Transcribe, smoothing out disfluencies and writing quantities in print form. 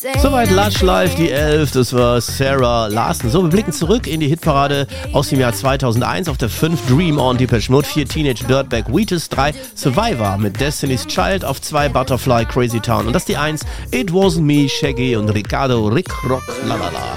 Soweit Lush Live, die 11, das war Sarah Larson. So, wir blicken zurück in die Hitparade aus dem Jahr 2001. Auf der 5 Dream On, Depeche Mode, 4 Teenage Dirtbag, Wheatus, 3 Survivor mit Destiny's Child, auf 2 Butterfly, Crazy Town und das die 1, It Wasn't Me, Shaggy und Ricardo, Rick Rock, lalala.